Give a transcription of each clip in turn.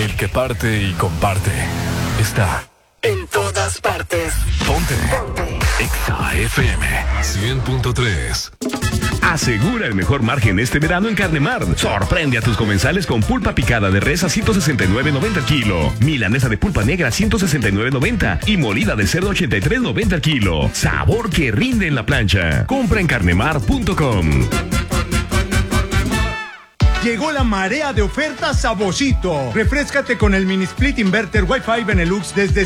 el que parte y comparte, está en todas partes. Ponte. Exa FM 100.3. Asegura el mejor margen este verano en Carnemar. Sorprende a tus comensales con pulpa picada de res a 169.90 el kilo, milanesa de pulpa negra a 169.90 y molida de cerdo 83.90 el kilo. Sabor que rinde en la plancha. Compra en carnemar.com. Llegó la marea de ofertas a Boschito. Refréscate con el mini split inverter Wi-Fi Benelux desde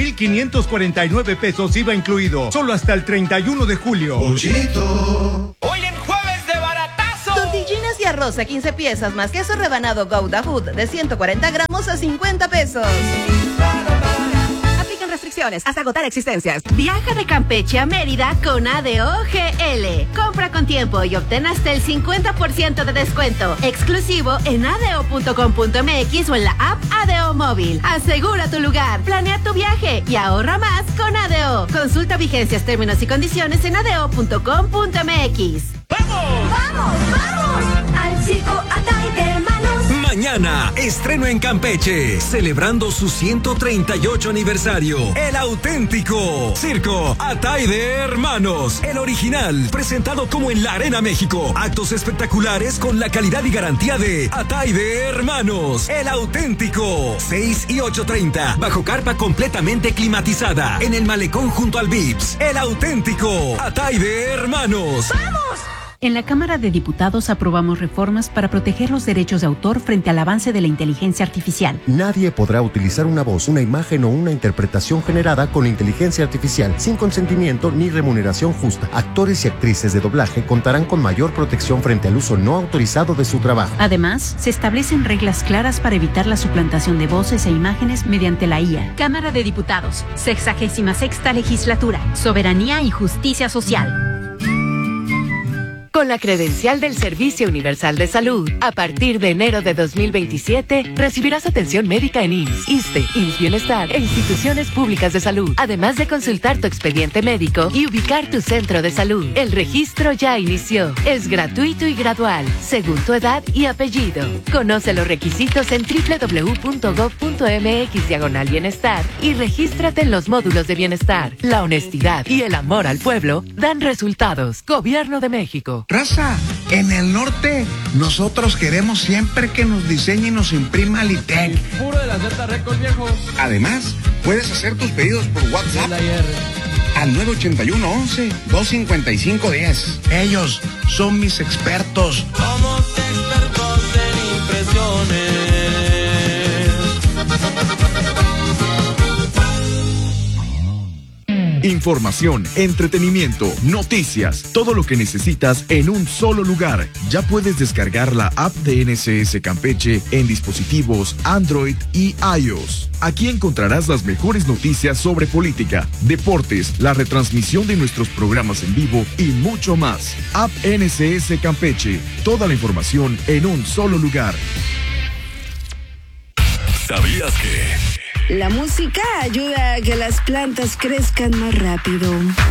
5,549 pesos IVA incluido. Solo hasta el 31 de julio. Boschito. Hoy en jueves de baratazo. Tortillinas y arroz a 15 piezas más queso rebanado Gouda Food de 140 gramos a 50 pesos. Restricciones hasta agotar existencias. Viaja de Campeche a Mérida con ADO GL. Compra con tiempo y obtén hasta el 50% de descuento. Exclusivo en adeo.com.mx o en la app ADO Móvil. Asegura tu lugar, planea tu viaje y ahorra más con ADO. Consulta vigencias, términos y condiciones en adeo.com.mx. ¡Vamos! ¡Vamos, vamos! Al circo Atay de Hermanos. Mañana, estreno en Campeche, celebrando su 138 aniversario. El auténtico Circo Atay de Hermanos, el original, presentado como en la Arena México. Actos espectaculares con la calidad y garantía de Atay de Hermanos, el auténtico. 6 y 8:30, bajo carpa completamente climatizada, en el malecón junto al Vips. El auténtico Atay de Hermanos. ¡Vamos! En la Cámara de Diputados aprobamos reformas para proteger los derechos de autor frente al avance de la inteligencia artificial. Nadie podrá utilizar una voz, una imagen o una interpretación generada con inteligencia artificial sin consentimiento ni remuneración justa. Actores y actrices de doblaje contarán con mayor protección frente al uso no autorizado de su trabajo. Además, se establecen reglas claras para evitar la suplantación de voces e imágenes mediante la IA. Cámara de Diputados, 66ª Legislatura, Soberanía y Justicia Social. Con la credencial del Servicio Universal de Salud, a partir de enero de 2027, recibirás atención médica en IMSS, ISSSTE, IMSS Bienestar e instituciones públicas de salud, además de consultar tu expediente médico y ubicar tu centro de salud. El registro ya inició. Es gratuito y gradual, según tu edad y apellido. Conoce los requisitos en www.gov.mx/bienestar y regístrate en los módulos de bienestar. La honestidad y el amor al pueblo dan resultados. Gobierno de México. Raza, en el norte, nosotros queremos siempre que nos diseñe y nos imprima Litec. Puro de la Z Record, viejo. Además, puedes hacer tus pedidos por WhatsApp al 981-11-255-10. Ellos son mis expertos. Somos expertos en impresiones. Información, entretenimiento, noticias, todo lo que necesitas en un solo lugar. Ya puedes descargar la app de NSS Campeche en dispositivos Android y iOS. Aquí encontrarás las mejores noticias sobre política, deportes, la retransmisión de nuestros programas en vivo y mucho más. App NSS Campeche, toda la información en un solo lugar. ¿Sabías que? La música ayuda a que las plantas crezcan más rápido.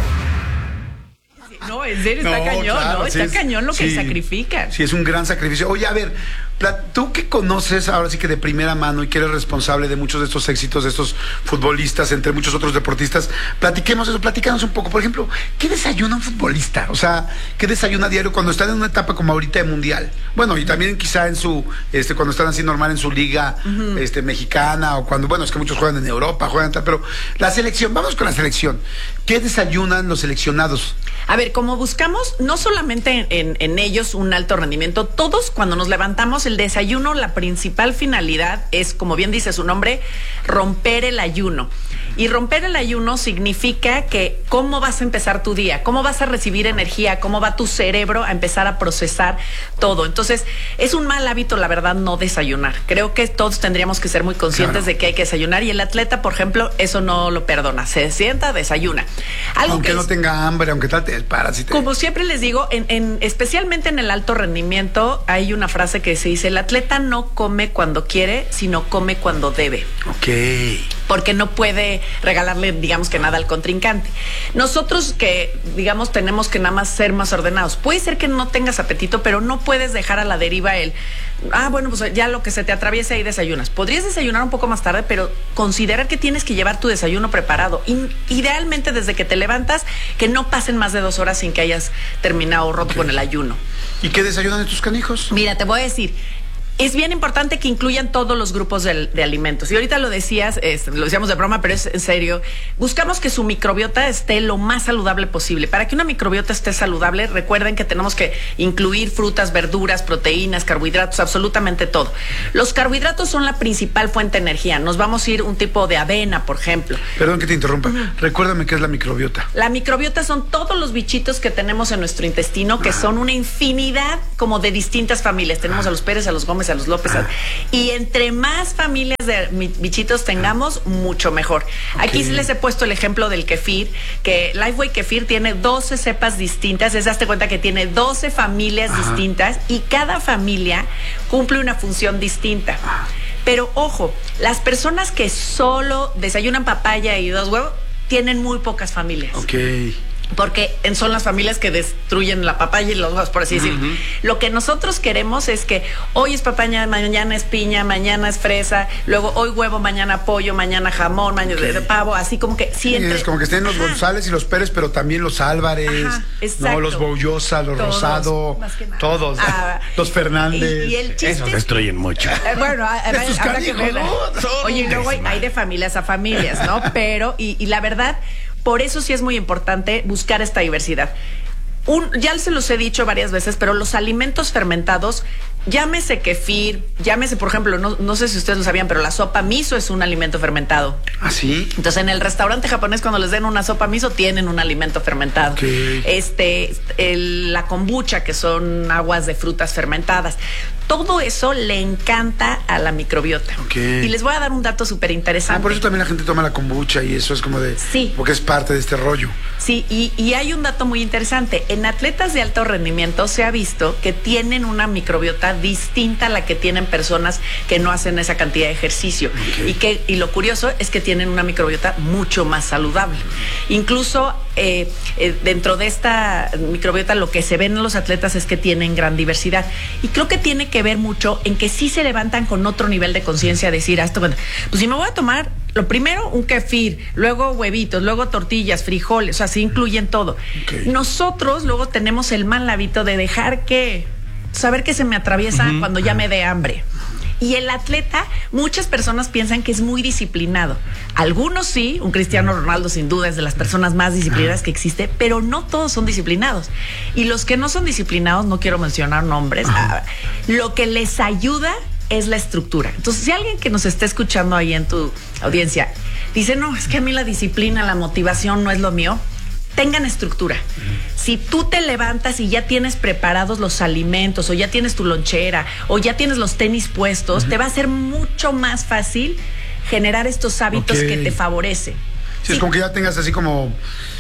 No, en serio, está cañón, claro, ¿no? Está cañón lo que sacrifican. Sí, es un gran sacrificio. Oye, a ver, tú que conoces ahora sí que de primera mano y que eres responsable de muchos de estos éxitos de estos futbolistas, entre muchos otros deportistas, platícanos un poco. Por ejemplo, ¿qué desayuna un futbolista? O sea, ¿qué desayuna a diario cuando están en una etapa como ahorita de mundial? Bueno, y también quizá en su, cuando están así normal en su liga mexicana, o cuando, bueno, es que muchos juegan en Europa, juegan tal, pero la selección, vamos con la selección. ¿Qué desayunan los seleccionados? A ver, como buscamos no solamente en ellos un alto rendimiento, todos cuando nos levantamos el desayuno, la principal finalidad es, como bien dice su nombre, romper el ayuno. Y romper el ayuno significa que cómo vas a empezar tu día, cómo vas a recibir energía, cómo va tu cerebro a empezar a procesar todo. Entonces, es un mal hábito, la verdad, no desayunar. Creo que todos tendríamos que ser muy conscientes de que hay que desayunar, y el atleta, por ejemplo, eso no lo perdona. Se sienta, desayuna. Aunque no tenga hambre, aunque tal, te paras y te... Como siempre les digo, especialmente en el alto rendimiento, hay una frase que se dice: el atleta no come cuando quiere, sino come cuando debe. Ok. porque no puede regalarle, digamos que nada al contrincante. Nosotros que, digamos, tenemos que nada más ser más ordenados. Puede ser que no tengas apetito, pero no puedes dejar a la deriva bueno, pues ya lo que se te atraviese ahí desayunas. Podrías desayunar un poco más tarde, pero considerar que tienes que llevar tu desayuno preparado. Idealmente desde que te levantas, que no pasen más de 2 horas sin que hayas terminado roto con el ayuno. ¿Y qué desayunan estos canijos? Mira, te voy a decir, es bien importante que incluyan todos los grupos de alimentos. Y ahorita lo decías, lo decíamos de broma, pero es en serio. Buscamos que su microbiota esté lo más saludable posible. Para que una microbiota esté saludable, recuerden que tenemos que incluir frutas, verduras, proteínas, carbohidratos, absolutamente todo. Los carbohidratos son la principal fuente de energía. Nos vamos a ir un tipo de avena, por ejemplo. Perdón que te interrumpa. Recuérdame qué es la microbiota. La microbiota son todos los bichitos que tenemos en nuestro intestino, que son una infinidad como de distintas familias. Tenemos a los Pérez, a los Gómez, a los López. Y entre más familias de bichitos tengamos, mucho mejor. Aquí sí les he puesto el ejemplo del kefir, que Lifeway Kefir tiene 12 cepas distintas. Hazte cuenta que tiene 12 familias distintas y cada familia cumple una función distinta. Pero ojo, las personas que solo desayunan papaya y 2 huevos tienen muy pocas familias. Porque son las familias que destruyen la papaya y los huevos, por así decirlo. Lo que nosotros queremos es que hoy es papaya, mañana es piña, mañana es fresa, luego hoy huevo, mañana pollo, mañana jamón, mañana pavo, así como que siempre. Es como que estén los González y los Pérez, pero también los Álvarez, ¿no? Los Boullosa, los todos, Rosado, todos, los Fernández. Y el chiste, esos destruyen mucho. Bueno, habrá que ver. Oye, luego hay de familias a familias, ¿no? Pero, y la verdad, por eso sí es muy importante buscar esta diversidad. Ya se los he dicho varias veces, pero los alimentos fermentados, llámese kefir, llámese, por ejemplo, no sé si ustedes lo sabían, pero la sopa miso es un alimento fermentado. ¿Ah, sí? Entonces, en el restaurante japonés, cuando les den una sopa miso, tienen un alimento fermentado. La kombucha, que son aguas de frutas fermentadas. Todo eso le encanta a la microbiota. Y les voy a dar un dato súper interesante. Por eso también la gente toma la kombucha y eso es como de... Sí. Porque es parte de este rollo. Sí, y hay un dato muy interesante. En atletas de alto rendimiento se ha visto que tienen una microbiota distinta a la que tienen personas que no hacen esa cantidad de ejercicio. Y lo curioso es que tienen una microbiota mucho más saludable. Incluso dentro de esta microbiota lo que se ven en los atletas es que tienen gran diversidad. Y creo que tiene que ver mucho en que sí se levantan con otro nivel de conciencia, decir, pues si me voy a tomar, lo primero, un kefir, luego huevitos, luego tortillas, frijoles, o sea, se incluyen todo. Nosotros luego tenemos el mal hábito de saber que se me atraviesa cuando ya me dé hambre. Y el atleta, muchas personas piensan que es muy disciplinado. Algunos sí, un Cristiano Ronaldo sin duda es de las personas más disciplinadas que existe, pero no todos son disciplinados. Y los que no son disciplinados, no quiero mencionar nombres, lo que les ayuda es la estructura. Entonces, si alguien que nos está escuchando ahí en tu audiencia dice, no, es que a mí la disciplina, la motivación no es lo mío, tengan estructura. Si tú te levantas y ya tienes preparados los alimentos, o ya tienes tu lonchera, o ya tienes los tenis puestos, te va a ser mucho más fácil generar estos hábitos que te favorecen. Sí, es como que ya tengas así como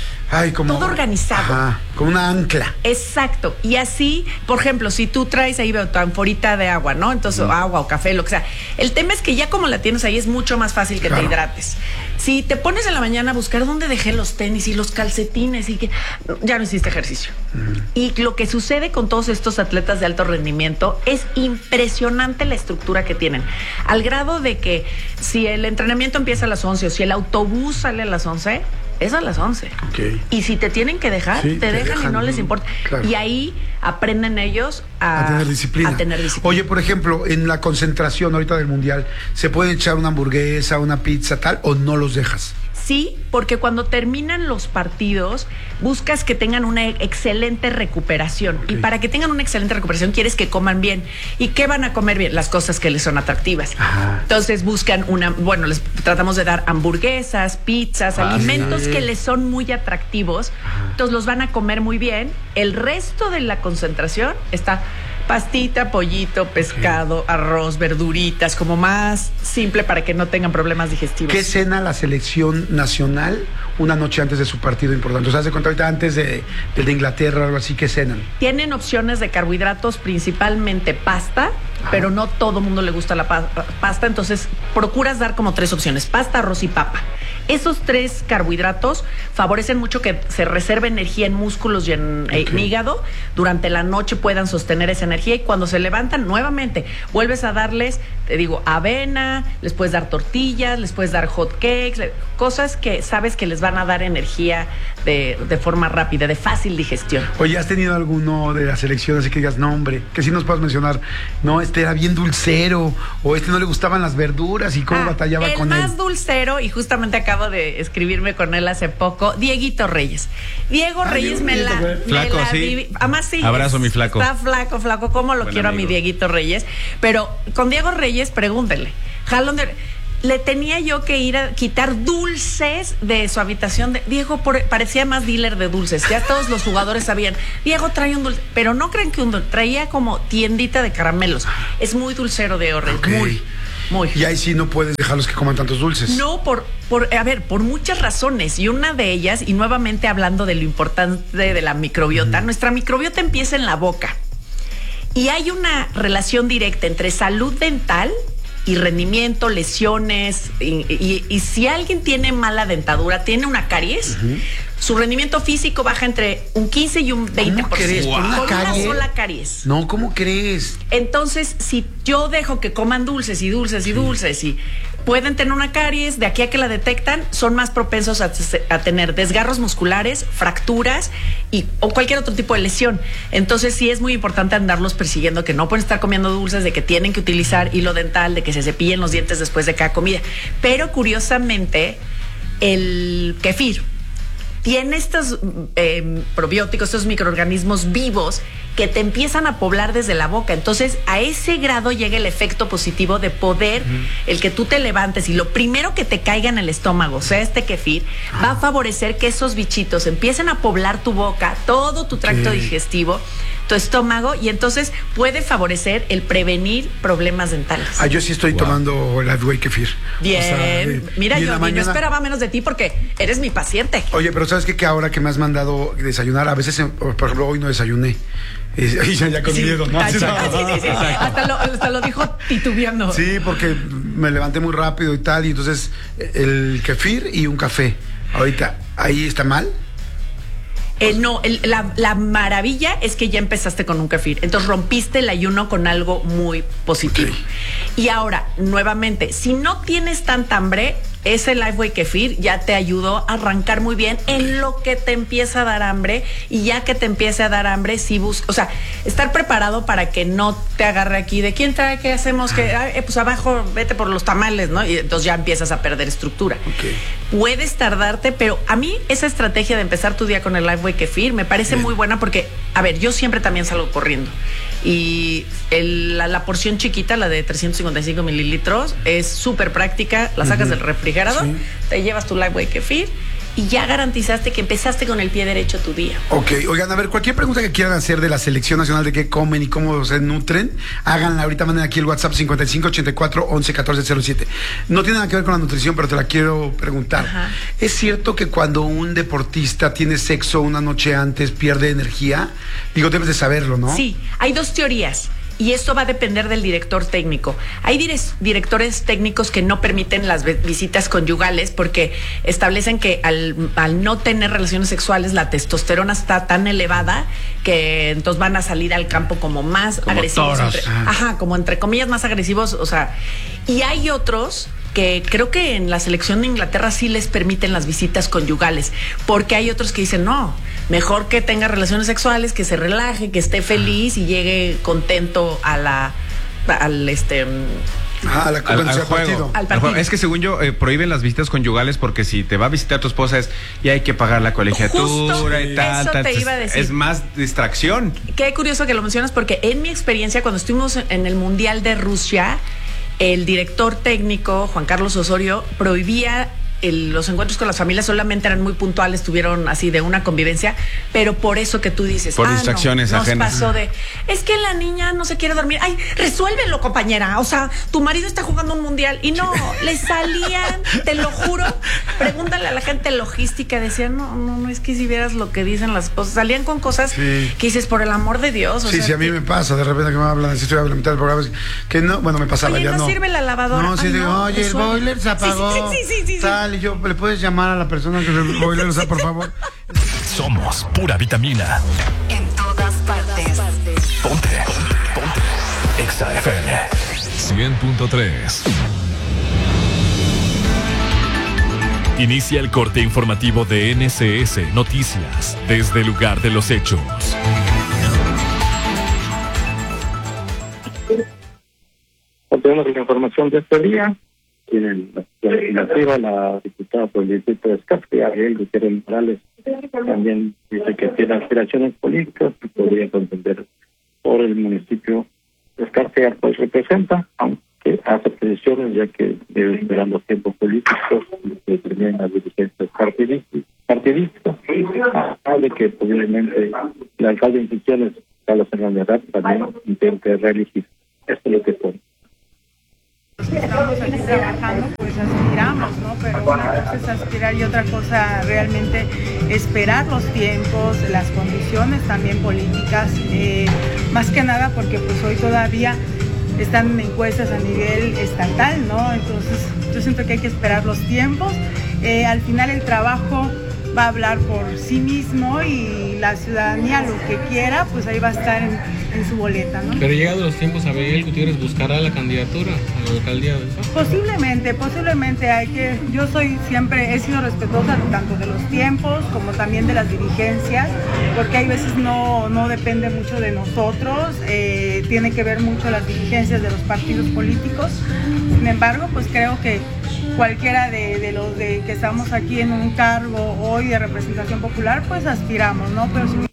todo organizado. Como una ancla. Exacto. Y así, por ejemplo, si tú traes ahí tu anforita de agua, ¿no? Entonces, agua o café, lo que sea. El tema es que ya como la tienes ahí, es mucho más fácil que te hidrates. Si te pones en la mañana a buscar dónde dejé los tenis y los calcetines y que ya no hiciste ejercicio. Y lo que sucede con todos estos atletas de alto rendimiento es impresionante la estructura que tienen. Al grado de que si el entrenamiento empieza a las 11 o si el autobús sale a las 11, es a las 11. Y si te tienen que dejar, te dejan y no les importa. Y ahí aprenden ellos a tener disciplina. Oye, por ejemplo, en la concentración ahorita del Mundial, ¿se puede echar una hamburguesa, una pizza, tal, o no los dejas? Sí, porque cuando terminan los partidos, buscas que tengan una excelente recuperación. Y para que tengan una excelente recuperación, quieres que coman bien. ¿Y qué van a comer bien? Las cosas que les son atractivas. Entonces buscan les tratamos de dar hamburguesas, pizzas, alimentos que les son muy atractivos. Entonces los van a comer muy bien. El resto de la concentración está pastita, pollito, pescado, arroz, verduritas, como más simple para que no tengan problemas digestivos. ¿Qué cena la selección nacional una noche antes de su partido importante? O sea, se cuenta ahorita antes del de Inglaterra o algo así, ¿qué cenan? Tienen opciones de carbohidratos, principalmente pasta, pero no todo mundo le gusta la pasta, entonces procuras dar como 3 opciones: pasta, arroz y papa. Esos 3 carbohidratos favorecen mucho que se reserve energía en músculos y en hígado. Durante la noche puedan sostener esa energía y cuando se levantan nuevamente vuelves a darles, te digo, avena, les puedes dar tortillas, les puedes dar hot cakes, cosas que sabes que les van a dar energía de forma rápida, de fácil digestión. Oye, ¿has tenido alguno de la selección así que digas, no, hombre, que sí nos puedas mencionar, no, este era bien dulcero, o este no le gustaban las verduras y cómo batallaba con él? El más dulcero, y justamente acabo de escribirme con él hace poco, Dieguito Reyes. Diego Reyes me la sí. Además, sí. Abrazo, mi flaco. Está flaco, cómo lo quiero amigo. A mi Dieguito Reyes. Pero con Diego Reyes, pregúntenle. Le tenía yo que ir a quitar dulces de su habitación. Diego parecía más dealer de dulces. Ya todos los jugadores sabían, Diego trae un dulce. Pero no creen que un dulce, traía como tiendita de caramelos. Es muy dulcero de Reyes. Okay. Muy. Y ahí sí no puedes dejarlos que coman tantos dulces. No, por muchas razones. Y una de ellas, y nuevamente hablando de lo importante de la microbiota, nuestra microbiota empieza en la boca. Y hay una relación directa entre salud dental y rendimiento, lesiones. Y si alguien tiene mala dentadura, tiene una caries, su rendimiento físico baja entre un 15 y un 20%. ¿Cómo crees? Con una sola caries. No, ¿cómo crees? Entonces, si yo dejo que coman dulces y pueden tener una caries, de aquí a que la detectan, son más propensos a tener desgarros musculares, fracturas o cualquier otro tipo de lesión. Entonces sí es muy importante andarlos persiguiendo, que no pueden estar comiendo dulces, de que tienen que utilizar hilo dental, de que se cepillen los dientes después de cada comida. Pero curiosamente, el kefir tiene estos probióticos, estos microorganismos vivos que te empiezan a poblar desde la boca. Entonces, a ese grado llega el efecto positivo de poder, el que tú te levantes y lo primero que te caiga en el estómago, o sea, este kefir, va a favorecer que esos bichitos empiecen a poblar tu boca, todo tu tracto digestivo, tu estómago, y entonces puede favorecer el prevenir problemas dentales. Yo sí estoy tomando el Lifeway Kefir. Bien. O sea, mira, yo no esperaba menos de ti porque eres mi paciente. Oye, pero ¿sabes qué? Que ahora que me has mandado desayunar, a veces, por ejemplo, hoy no desayuné. Y ya con miedo, ¿no? Sí. Hasta lo dijo titubeando. Sí, porque me levanté muy rápido y tal, y entonces el kefir y un café. Ahorita, ¿ahí está mal? No, la maravilla es que ya empezaste con un kefir. Entonces rompiste el ayuno con algo muy positivo. Y ahora, nuevamente, si no tienes tanta hambre, ese Lifeway Kefir ya te ayudó a arrancar muy bien en lo que te empieza a dar hambre. Y ya que te empiece a dar hambre, sí o sea, estar preparado para que no te agarre aquí de quién trae, qué hacemos, pues abajo vete por los tamales, ¿no? Y entonces ya empiezas a perder estructura. Puedes tardarte, pero a mí esa estrategia de empezar tu día con el Lifeway Kefir me parece muy buena porque, a ver, yo siempre también salgo corriendo. Y la porción chiquita, la de 355 mililitros, es súper práctica. La sacas del refrigerador, te llevas tu Lifeway Kefir y ya garantizaste que empezaste con el pie derecho tu día. Ok, oigan, a ver, cualquier pregunta que quieran hacer de la Selección Nacional, de qué comen y cómo se nutren, háganla ahorita, manden aquí el WhatsApp 5584-111407. No tiene nada que ver con la nutrición, pero te la quiero preguntar. ¿Es cierto que cuando un deportista tiene sexo una noche antes pierde energía? Digo, debes de saberlo, ¿no? Sí, hay 2 teorías. Y esto va a depender del director técnico. Hay directores técnicos que no permiten las visitas conyugales porque establecen que al no tener relaciones sexuales la testosterona está tan elevada que entonces van a salir al campo como más como agresivos. Como entre comillas más agresivos. O sea, y hay otros que creo que en la selección de Inglaterra sí les permiten las visitas conyugales, porque hay otros que dicen no, mejor que tenga relaciones sexuales, que se relaje, que esté feliz y llegue contento al juego. Es que según yo prohíben las visitas conyugales porque si te va a visitar tu esposa y hay que pagar la colegiatura y tal. Eso te iba a decir. Es más distracción. Qué curioso que lo mencionas porque en mi experiencia cuando estuvimos en el Mundial de Rusia, el director técnico, Juan Carlos Osorio, prohibía los encuentros con las familias solamente eran muy puntuales, tuvieron así de una convivencia, pero por eso que tú dices, por distracciones ajenas. Nos pasó es que la niña no se quiere dormir. Ay, resuélvelo, compañera. O sea, tu marido está jugando un mundial y no, le salían, te lo juro, pregúntale a la gente logística, decían, no, es que si vieras lo que dicen las cosas, salían con cosas que dices, por el amor de Dios. Sí, a mí me pasa, de repente que me hablan, si estoy a la mitad del programa, que no, bueno, me pasaba ya no. Sirve la lavadora. No, digo, oye, el boiler se apagó. Sí. Tal, y yo, ¿le puedes llamar a la persona que el boiler usa, por favor? Somos pura vitamina. En todas partes. Ponte. Exa FM 100.3. Inicia el corte informativo de NCS Noticias desde el lugar de los hechos. Tenemos la información de este día. Tienen la legislativa, la diputada por el distrito de Escazú, Ariel Gutiérrez Morales, también dice que tiene aspiraciones políticas que podría contender por el municipio de Escazú, pues representa, aunque hace peticiones ya que debe esperar los tiempos políticos que determinan las dirigencias partidistas, de que posiblemente el alcalde de Instituciones, Carlos Hernández también intente reelegir. Esto es lo que pone. Estamos aquí trabajando, pues aspiramos, ¿no? Pero una cosa es aspirar y otra cosa realmente esperar los tiempos, las condiciones también políticas, más que nada porque pues hoy todavía están encuestas a nivel estatal, ¿no? Entonces yo siento que hay que esperar los tiempos. Al final el trabajo va a hablar por sí mismo y la ciudadanía lo que quiera, pues ahí va a estar en su boleta, ¿no? Pero llegados los tiempos, Ariel Gutiérrez buscará la candidatura a la alcaldía de Escazú. Posiblemente yo siempre he sido respetuosa tanto de los tiempos como también de las dirigencias, porque hay veces no depende mucho de nosotros, tiene que ver mucho las dirigencias de los partidos políticos. Sin embargo, pues creo que cualquiera de los que estamos aquí en un cargo hoy de representación popular, pues aspiramos, ¿no? Pero si...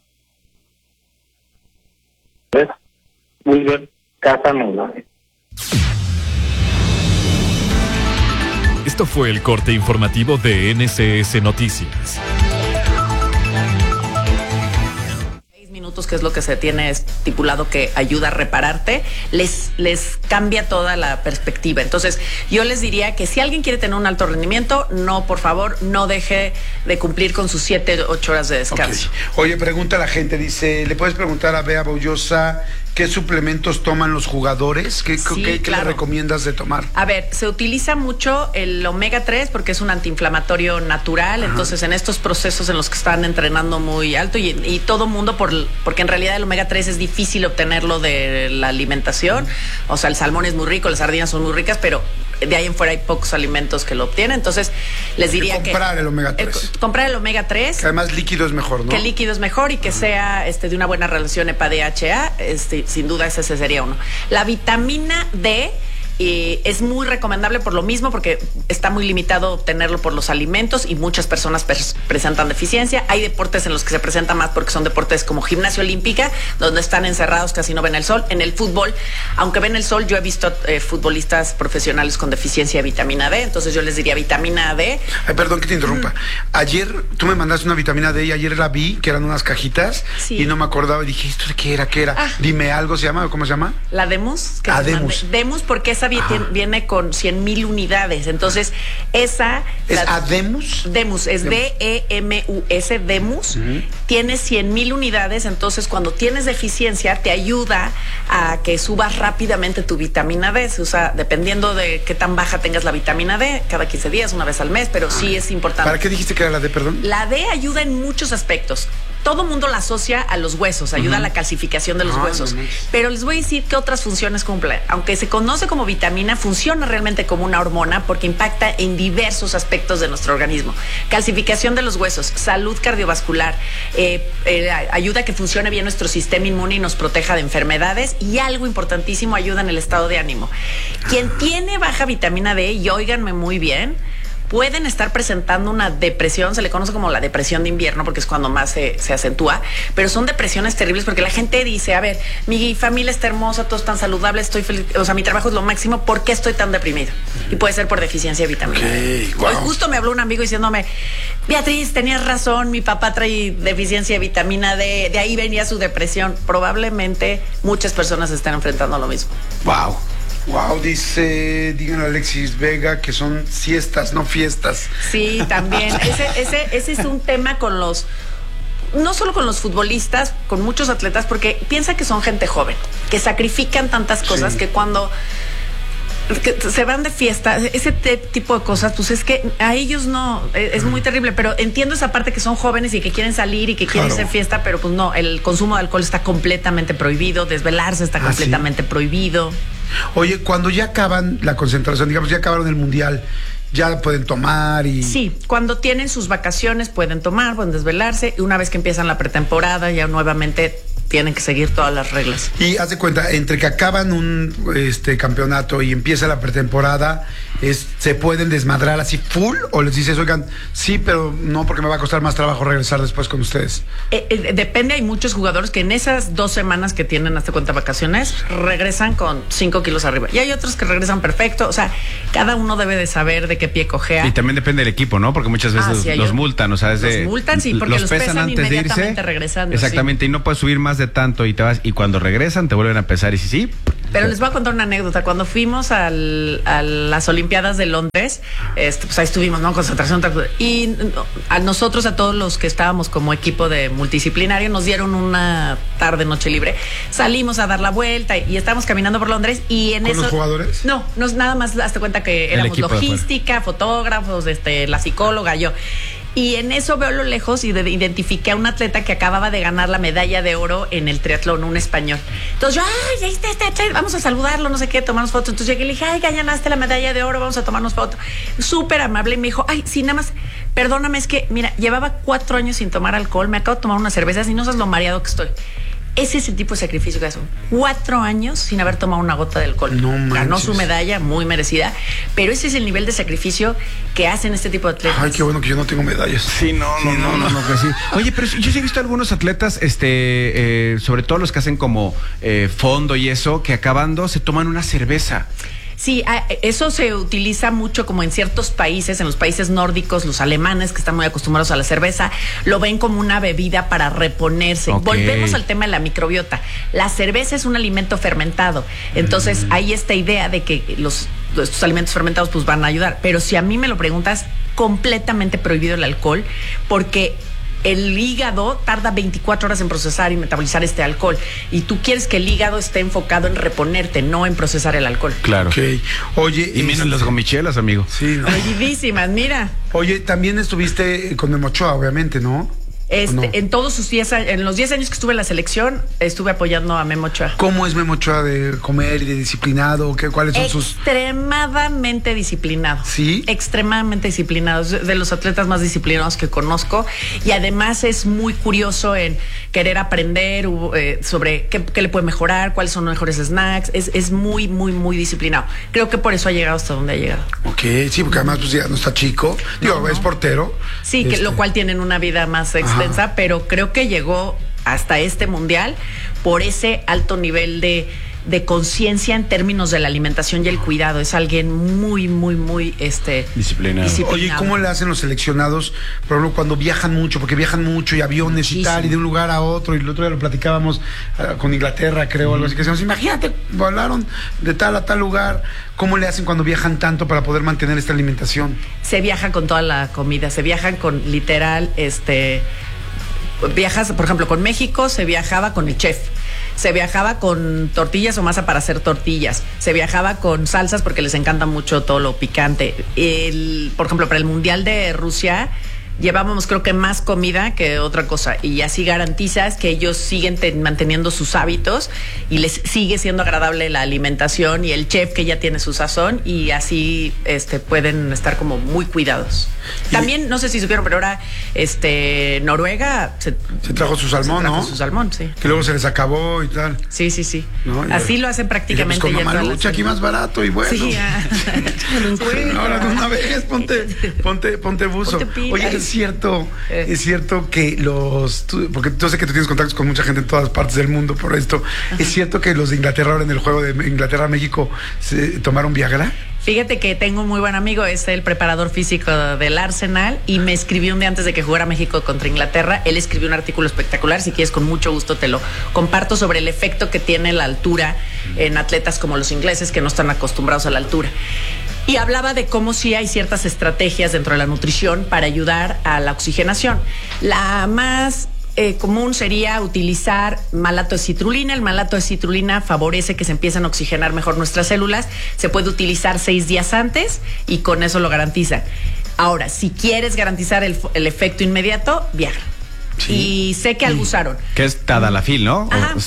Muy bien, Casanova. Esto fue el corte informativo de NCS Noticias. Minutos, que es lo que se tiene estipulado que ayuda a repararte, les cambia toda la perspectiva. Entonces, yo les diría que si alguien quiere tener un alto rendimiento, por favor, no deje de cumplir con sus 7-8 horas de descanso. Okay. Oye, pregunta a la gente, dice, ¿le puedes preguntar a Bea Bollosa qué suplementos toman los jugadores? ¿Qué le recomiendas de tomar? A ver, se utiliza mucho el omega 3 porque es un antiinflamatorio natural. Ajá. Entonces en estos procesos en los que están entrenando muy alto y todo mundo, porque en realidad el omega 3 es difícil obtenerlo de la alimentación. O sea, el salmón es muy rico, las sardinas son muy ricas, pero de ahí en fuera hay pocos alimentos que lo obtienen. Entonces les diría que comprar el omega 3. Comprar el omega 3. Que además líquido es mejor, ¿no? Que líquido es mejor y que sea de una buena relación EPA-DHA, sin duda ese sería uno. La vitamina D es muy recomendable por lo mismo, porque está muy limitado obtenerlo por los alimentos y muchas personas presentan deficiencia. Hay deportes en los que se presenta más porque son deportes como gimnasia olímpica, donde están encerrados, casi no ven el sol. En el fútbol, aunque ven el sol, yo he visto futbolistas profesionales con deficiencia de vitamina D, entonces yo les diría vitamina D. Ay, perdón que te interrumpa. Ayer tú me mandaste una vitamina D y ayer la vi, que eran unas cajitas, y no me acordaba y dije, ¿esto de qué era? ¿Qué era? Dime algo, ¿cómo se llama? La Demus. Demus. Demus, porque esa viene con 100,000 unidades. Entonces, esa... ¿Es Ademus? Demus, es D-E-M-U-S, Demus. Tiene 100,000 unidades, entonces cuando tienes deficiencia te ayuda a que subas rápidamente tu vitamina D. Se usa dependiendo de qué tan baja tengas la vitamina D, cada 15 días, una vez al mes, pero sí es importante. ¿Para qué dijiste que era la D, perdón? La D ayuda en muchos aspectos. Todo mundo la asocia a los huesos, ayuda a la calcificación de los huesos. No, pero les voy a decir qué otras funciones cumple. Aunque se conoce como vitamina, funciona realmente como una hormona porque impacta en diversos aspectos de nuestro organismo. Calcificación de los huesos, salud cardiovascular, ayuda a que funcione bien nuestro sistema inmune y nos proteja de enfermedades, y algo importantísimo, ayuda en el estado de ánimo. Quien tiene baja vitamina D, y óiganme muy bien, pueden estar presentando una depresión, se le conoce como la depresión de invierno porque es cuando más se acentúa, pero son depresiones terribles porque la gente dice, a ver, mi familia está hermosa, todos están saludables, estoy feliz, o sea, mi trabajo es lo máximo, ¿por qué estoy tan deprimido? Y puede ser por deficiencia de vitamina D. Wow. Hoy justo me habló un amigo diciéndome, Beatriz, tenías razón, mi papá trae deficiencia de vitamina D, de ahí venía su depresión. Probablemente muchas personas están enfrentando lo mismo. Wow. Wow, digan a Alexis Vega que son siestas, no fiestas. Sí, también. Ese es un tema con no solo con los futbolistas, con muchos atletas, porque piensa que son gente joven, que sacrifican tantas cosas que cuando se van de fiesta, ese tipo de cosas, pues es que a ellos no, es muy terrible, pero entiendo esa parte que son jóvenes y que quieren salir y que quieren hacer fiesta, pero pues no, el consumo de alcohol está completamente prohibido, desvelarse está completamente prohibido. Oye, cuando ya acaban la concentración, digamos, ya acabaron el mundial, ya pueden tomar y... Sí, cuando tienen sus vacaciones pueden tomar, pueden desvelarse, y una vez que empiezan la pretemporada ya nuevamente tienen que seguir todas las reglas. Y haz de cuenta, entre que acaban un campeonato y empieza la pretemporada, ¿se pueden desmadrar así full? ¿O les dices, oigan, sí, pero no, porque me va a costar más trabajo regresar después con ustedes? Depende, hay muchos jugadores que en esas 2 semanas que tienen, hasta cuenta, vacaciones, regresan con 5 kilos arriba. Y hay otros que regresan perfecto. O sea, cada uno debe de saber de qué pie cojea. Y también depende del equipo, ¿no? Porque muchas veces los multan, o sea, los multan, sí, porque los pesan antes de irse. Regresando, exactamente, y no puedes subir más de tanto y te vas, y cuando regresan te vuelven a pesar y sí. Pero les voy a contar una anécdota. Cuando fuimos a las Olimpiadas de Londres, pues ahí estuvimos, ¿no? Concentración. Y a nosotros, a todos los que estábamos como equipo de multidisciplinario, nos dieron una tarde, noche libre. Salimos a dar la vuelta y estábamos caminando por Londres y en ¿Con los jugadores? No, nada más hazte cuenta que éramos logística, fotógrafos, la psicóloga, yo. Y en eso veo a lo lejos y identifiqué a un atleta que acababa de ganar la medalla de oro en el triatlón, un español. Entonces yo, ahí está este atleta, vamos a saludarlo, no sé qué, tomarnos fotos. Entonces llegué y le dije, ya ganaste la medalla de oro, vamos a tomarnos fotos. Súper amable, y me dijo, sí, nada más, perdóname, es que, mira, llevaba 4 años sin tomar alcohol, me acabo de tomar unas cervezas y no sabes lo mareado que estoy. Ese es el tipo de sacrificio que hacen. 4 años sin haber tomado una gota de alcohol. No manches. Ganó su medalla, muy merecida, pero ese es el nivel de sacrificio que hacen este tipo de atletas. Ay, qué bueno que yo no tengo medallas. Sí, no, que sí. Oye, pero yo sí he visto algunos atletas, sobre todo los que hacen como fondo y eso, que acabando se toman una cerveza. Sí, eso se utiliza mucho como en ciertos países, en los países nórdicos, los alemanes que están muy acostumbrados a la cerveza, lo ven como una bebida para reponerse. Okay. Volvemos al tema de la microbiota. La cerveza es un alimento fermentado, entonces hay esta idea de que estos alimentos fermentados pues van a ayudar, pero si a mí me lo preguntas, completamente prohibido el alcohol, porque el hígado tarda 24 horas en procesar y metabolizar este alcohol. Y tú quieres que el hígado esté enfocado en reponerte, no en procesar el alcohol. Claro. Okay. Oye, y menos las gomichelas, amigo. Sí, ¿no? Prohibidísimas, mira. Oye, también estuviste con Memo Ochoa, obviamente, ¿no? No. En todos sus 10 años, en los 10 años que estuve en la selección, estuve apoyando a Memo Ochoa. ¿Cómo es Memo Ochoa de comer y de disciplinado? ¿Cuáles son sus...? Extremadamente disciplinado. ¿Sí? Extremadamente disciplinado. Es de los atletas más disciplinados que conozco. Y además es muy curioso en querer aprender sobre qué le puede mejorar, cuáles son los mejores snacks. Es muy, muy, muy disciplinado. Creo que por eso ha llegado hasta donde ha llegado. Ok, sí, porque además pues ya no está chico. Digo, es portero. Sí, que lo cual tienen una vida más extensa, pero creo que llegó hasta este mundial por ese alto nivel de conciencia en términos de la alimentación y el cuidado. Es alguien muy, muy, muy disciplinado. Oye, ¿cómo le hacen los seleccionados, por ejemplo, cuando viajan mucho? Porque viajan mucho y aviones y tal, y de un lugar a otro, y el otro día lo platicábamos con Inglaterra, creo, algo así, que decíamos, imagínate, volaron de tal a tal lugar. ¿Cómo le hacen cuando viajan tanto para poder mantener esta alimentación? Se viaja con toda la comida, se viajan con literal, viajas, por ejemplo, con México se viajaba con el chef. Se viajaba con tortillas o masa para hacer tortillas. Se viajaba con salsas porque les encanta mucho todo lo picante. Por ejemplo, para el Mundial de Rusia llevábamos creo que más comida que otra cosa, y así garantizas que ellos siguen manteniendo sus hábitos y les sigue siendo agradable la alimentación, y el chef que ya tiene su sazón, y así pueden estar como muy cuidados. También, no sé si supieron, pero ahora Noruega se trajo su salmón, ¿no? Su salmón, sí. Que luego se les acabó y tal. Sí. ¿No? Así lo hacen prácticamente. Pues con Mamalucha, aquí más barato y bueno. Sí, Ahora de una vez, ponte buzo. Oye, es cierto que porque yo sé que tú tienes contactos con mucha gente en todas partes del mundo por esto. Ajá. ¿Es cierto que los de Inglaterra ahora en el juego de Inglaterra-México se tomaron Viagra? Fíjate que tengo un muy buen amigo, es el preparador físico del Arsenal, y me escribió un día antes de que jugara México contra Inglaterra. Él escribió un artículo espectacular, si quieres con mucho gusto te lo comparto, sobre el efecto que tiene la altura en atletas como los ingleses, que no están acostumbrados a la altura. Y hablaba de cómo sí hay ciertas estrategias dentro de la nutrición para ayudar a la oxigenación. La más común sería utilizar malato de citrulina. El malato de citrulina favorece que se empiecen a oxigenar mejor nuestras células. Se puede utilizar 6 días antes y con eso lo garantiza. Ahora, si quieres garantizar el efecto inmediato, Viagra. Sí. Y sé que algo usaron. Que es Tadalafil, ¿no? Ajá,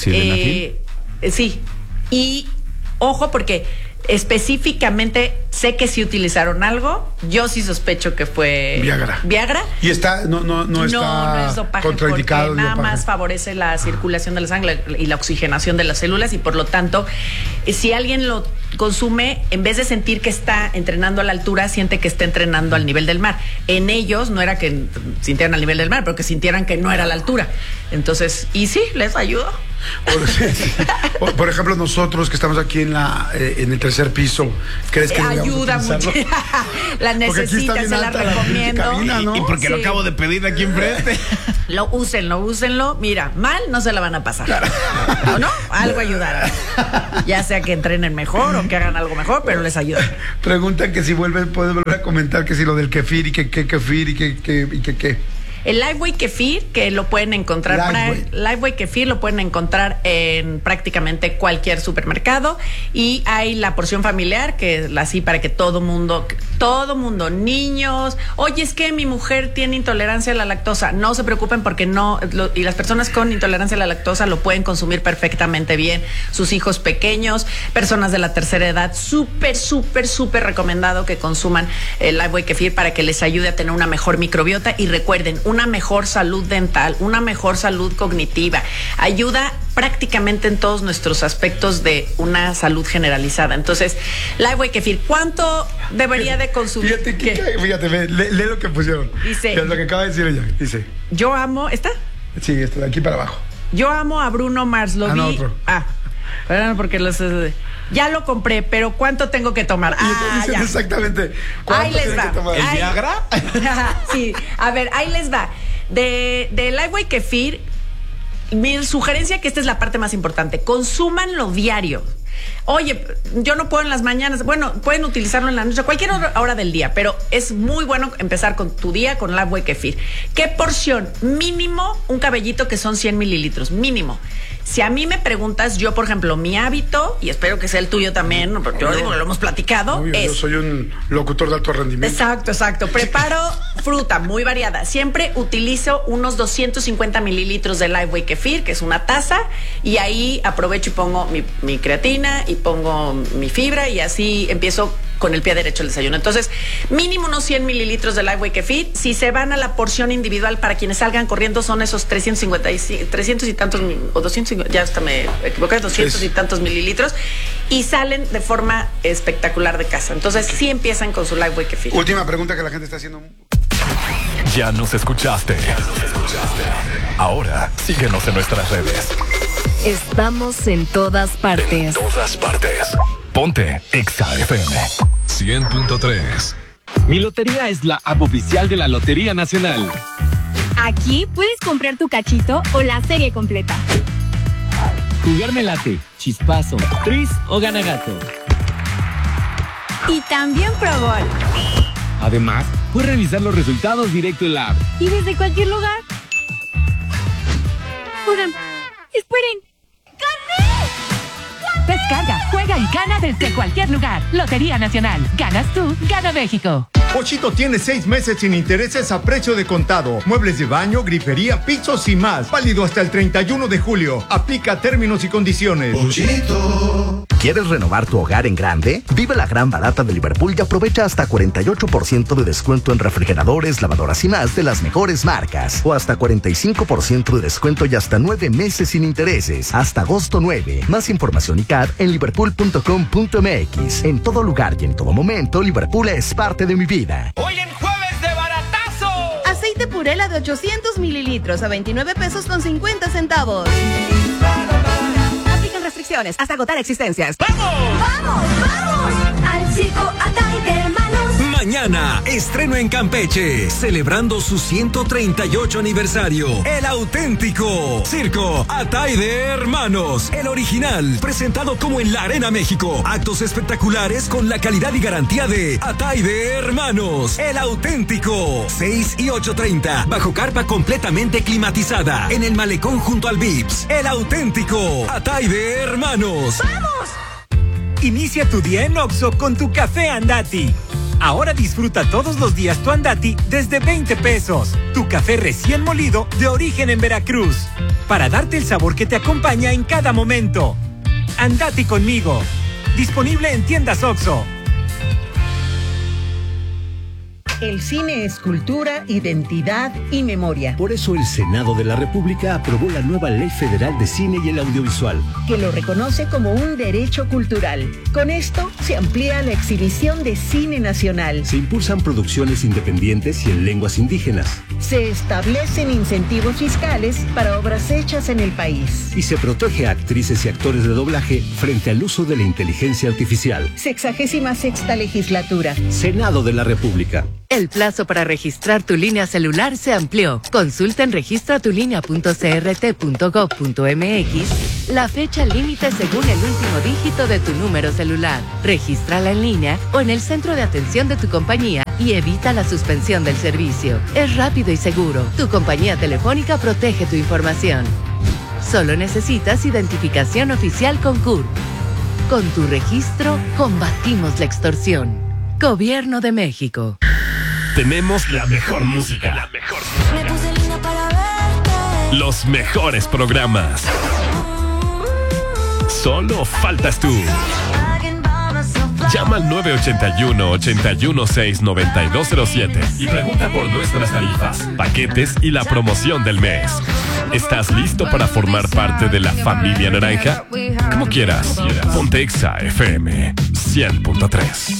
sí. Y ojo, porque específicamente sé que sí utilizaron algo. Yo sí sospecho que fue Viagra. Y está no es dopaje, contraindicado, porque nada más favorece la circulación de la sangre y la oxigenación de las células, y por lo tanto, si alguien lo consume, en vez de sentir que está entrenando a la altura, siente que está entrenando al nivel del mar. En ellos no era que sintieran al nivel del mar, pero que sintieran que no era a la altura. Entonces, y sí, les ayudó. Por ejemplo, nosotros que estamos aquí en el tercer piso, ¿crees que ayuda mucho? La necesitas, se la recomiendo. Cabina, ¿no? Y porque lo acabo de pedir aquí enfrente. Úsenlo. Mira, mal no se la van a pasar. ¿O no? Algo ayudará. Ya sea que entrenen mejor o que hagan algo mejor, pero les ayuda. Preguntan que si puedes volver a comentar que si lo del kefir y que kefir y que. El Lifeway Kefir, que lo pueden encontrar, Lifeway Kefir lo pueden encontrar en prácticamente cualquier supermercado, y hay la porción familiar, que es así para que todo mundo, niños, oye, es que mi mujer tiene intolerancia a la lactosa, no se preocupen porque y las personas con intolerancia a la lactosa lo pueden consumir perfectamente bien, sus hijos pequeños, personas de la tercera edad, súper recomendado que consuman el Lifeway Kefir para que les ayude a tener una mejor microbiota. Y recuerden, una mejor salud dental, una mejor salud cognitiva. Ayuda prácticamente en todos nuestros aspectos de una salud generalizada. Entonces, Lifeway Kefir, ¿cuánto debería de consumir? Fíjate, lee lo que pusieron. Dice, lo que acaba de decir ella. Dice, yo amo, ¿está? Sí, está de aquí para abajo. Yo amo a Bruno Mars, lo vi. No, otro. Perdón, porque ya lo compré, pero ¿cuánto tengo que tomar? Ya. Exactamente. Ahí les va. ¿El Viagra? Sí, a ver, ahí les va. De Lifeway Kefir, mi sugerencia, que esta es la parte más importante, consúmanlo diario. Oye, yo no puedo en las mañanas. Bueno, pueden utilizarlo en la noche, cualquier hora del día, pero es muy bueno empezar con tu día con Lifeway Kefir. ¿Qué porción? Mínimo un cabellito, que son 100 mililitros, mínimo. Si a mí me preguntas, yo, por ejemplo, mi hábito, y espero que sea el tuyo también, porque yo digo, lo hemos platicado, yo soy un locutor de alto rendimiento. Exacto. Preparo fruta muy variada. Siempre utilizo unos 250 mililitros de Lifeway Kefir, que es una taza, y ahí aprovecho y pongo mi creatina y pongo mi fibra, y así empiezo con el pie derecho el desayuno. Entonces, mínimo unos 100 mililitros de Lifeway Kefir. Si se van a la porción individual, para quienes salgan corriendo, son esos 300 y tantos, o 250, ya hasta me equivoqué, 200 y tantos mililitros, y salen de forma espectacular de casa. Entonces, sí empiezan con su Lifeway Kefir. Última pregunta que la gente está haciendo. Ya nos escuchaste. Ahora, síguenos en nuestras redes. Estamos en todas partes. Ponte Exa FM 100.3. Mi Lotería es la app oficial de la Lotería Nacional. Aquí puedes comprar tu cachito o la serie completa. Jugar me late, chispazo, tris o ganagato. Y también Pro Gol. Además, puedes revisar los resultados directo en la app. Y desde cualquier lugar. Oigan, esperen. ¡Gané! Descarga, juega y gana desde cualquier lugar. Lotería Nacional. Ganas tú, gana México. Pochito tiene 6 meses sin intereses a precio de contado. Muebles de baño, grifería, pisos y más. Válido hasta el 31 de julio. Aplica términos y condiciones. Pochito. ¿Quieres renovar tu hogar en grande? Vive la gran barata de Liverpool y aprovecha hasta 48% de descuento en refrigeradores, lavadoras y más de las mejores marcas. O hasta 45% de descuento y hasta 9 meses sin intereses. Hasta agosto 9. Más información y CAD en liverpool.com.mx. En todo lugar y en todo momento, Liverpool es parte de mi vida. Hoy en Jueves de Baratazo. Aceite Purela de 800 mililitros a 29 pesos con 50 centavos. Aplican restricciones hasta agotar existencias. ¡Vamos! ¡Vamos, vamos! Al circo Atay de Hermanos. Mañana, estreno en Campeche, celebrando su 138 aniversario. El auténtico Circo Atay de Hermanos, el original, presentado como en la Arena México. Actos espectaculares con la calidad y garantía de Atay de Hermanos, el auténtico. 6 y 8:30, bajo carpa completamente climatizada, en el malecón junto al Vips. El auténtico Atay de Hermanos. ¡Vamos! Inicia tu día en Oxxo con tu café Andati. Ahora disfruta todos los días tu Andati desde 20 pesos. Tu café recién molido de origen en Veracruz. Para darte el sabor que te acompaña en cada momento. Andati conmigo. Disponible en tiendas Oxxo. El cine es cultura, identidad y memoria. Por eso el Senado de la República aprobó la nueva Ley Federal de Cine y el Audiovisual, que lo reconoce como un derecho cultural. Con esto se amplía la exhibición de cine nacional. Se impulsan producciones independientes y en lenguas indígenas. Se establecen incentivos fiscales para obras hechas en el país. Y se protege a actrices y actores de doblaje frente al uso de la inteligencia artificial. 66ª legislatura. Senado de la República. El plazo para registrar tu línea celular se amplió. Consulta en registratulinea.crt.gov.mx la fecha límite según el último dígito de tu número celular. Regístrala en línea o en el centro de atención de tu compañía y evita la suspensión del servicio. Es rápido y seguro. Tu compañía telefónica protege tu información. Solo necesitas identificación oficial con CURP. Con tu registro, combatimos la extorsión. Gobierno de México. Tenemos la mejor música. La mejor. Me puse linda para verte. Los mejores programas. Solo faltas tú. Llama al 981-816-9207 y pregunta por nuestras tarifas, paquetes y la promoción del mes. ¿Estás listo para formar parte de la familia naranja? Como quieras. Ponte Exa FM 100.3.